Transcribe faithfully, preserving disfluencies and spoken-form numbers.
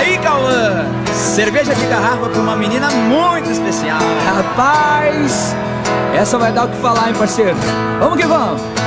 aí, Cauã, cerveja de garrafa pra uma menina muito especial. Rapaz, essa vai dar o que falar, hein, parceiro? Vamos que vamos.